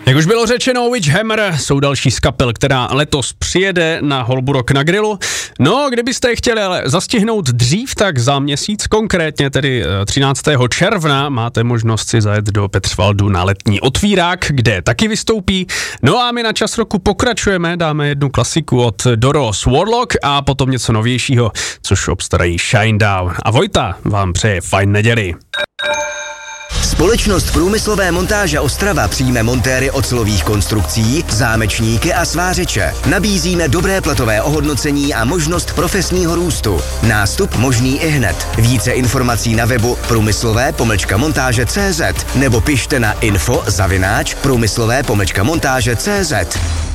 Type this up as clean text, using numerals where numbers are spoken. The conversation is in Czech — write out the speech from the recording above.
Jak už bylo řečeno, Witchhammer jsou další z kapel, která letos přijede na Holbu Rock na Grilu. No, kdybyste je chtěli ale zastihnout dřív, tak za měsíc, konkrétně tedy 13. června, máte možnost si zajet do Petřvaldu na letní otvírák, kde taky vystoupí. No a my na Čas roku pokračujeme, dáme jednu klasiku od Doros Warlock a potom něco novějšího, což obstarají Shinedown. A Vojta vám přeje fajn neděli. Společnost Průmyslové montáže Ostrava přijme montéry ocelových konstrukcí, zámečníky a svářeče. Nabízíme dobré platové ohodnocení a možnost profesního růstu. Nástup možný ihned. Více informací na webu průmyslové-montáže.cz nebo pište na info@průmyslové-montáže.cz.